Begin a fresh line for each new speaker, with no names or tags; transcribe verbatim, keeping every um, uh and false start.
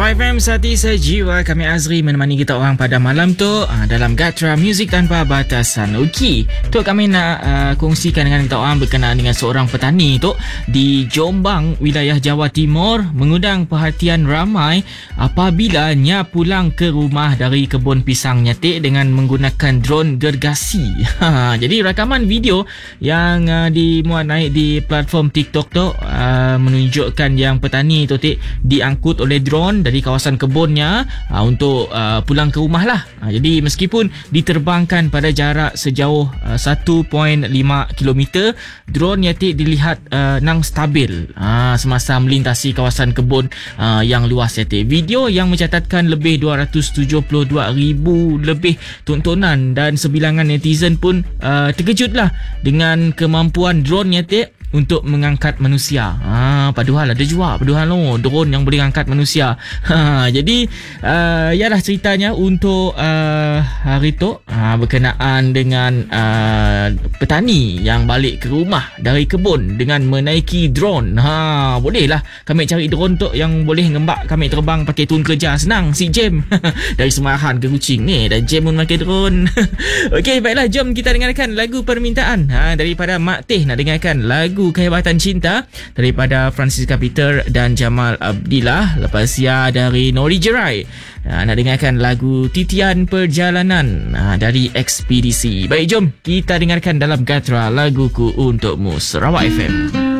Sarawak F M Sati Sejiwa. Kami Azri menemani kita orang pada malam tu uh, dalam Gatra Muzik Tanpa Batasan. Okey, tu kami nak uh, kongsikan dengan kita orang berkenaan dengan seorang petani tu di Jombang, wilayah Jawa Timur, mengundang perhatian ramai apabila nya pulang ke rumah dari kebun pisang nyatik dengan menggunakan drone gergasi. Ha, jadi rakaman video yang uh, dimuat naik di platform TikTok tu uh, menunjukkan yang petani tu tik diangkut oleh drone dari kawasan kebunnya uh, untuk uh, pulang ke rumah lah. Uh, jadi meskipun diterbangkan pada jarak sejauh uh, satu perpuluhan lima kilometer, drone nyatik dilihat uh, nang stabil uh, semasa melintasi kawasan kebun uh, yang luas nyatik. Video yang mencatatkan lebih dua ratus tujuh puluh dua ribu lebih tontonan dan sebilangan netizen pun uh, terkejutlah dengan kemampuan drone nyatik untuk mengangkat manusia. Ha, padahal ada juga padahal lo drone yang boleh angkat manusia. Ha, jadi uh, yalah ceritanya untuk uh, hari tu uh, berkenaan dengan uh, petani yang balik ke rumah dari kebun dengan menaiki drone. Ha, bolehlah kami cari drone tu yang boleh ngembak kami terbang pakai tun kerja senang si Jam. Dari Semahan ke Kuching ni dan Jam pun pakai drone. Okey, baiklah, jom kita dengarkan lagu permintaan ha, daripada Mak Teh. Nak dengarkan lagu Kehebatan Cinta daripada Francisca Peter dan Jamal Abdillah. Lepas ya dari Nori Jerai, ha, nak dengarkan lagu Titian Perjalanan ha, dari Ekspedisi. Baik, jom kita dengarkan dalam Gatra Laguku Untukmu, Sarawak F M.